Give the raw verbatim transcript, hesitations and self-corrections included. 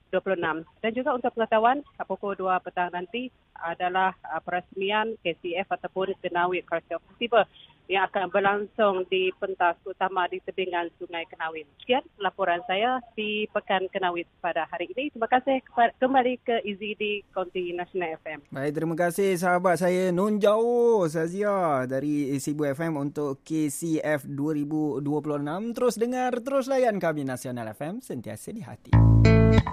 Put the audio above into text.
dua puluh enam. Dan juga untuk pengetahuan, pukul dua petang nanti adalah uh, peresmian K C F ataupun Kenawit Cultural Festival yang akan berlangsung di pentas utama di tebingan Sungai Kenawit. Sekian laporan saya di Pekan Kenawit pada hari ini. Terima kasih kembali ke E Z D Konti Nasional F M. Baik, terima kasih sahabat saya Nun Jauh Sazia dari Sibu F M untuk K C F dua ribu dua puluh enam. Terus dengar, terus layan kami Nasional F M, sentiasa di hati.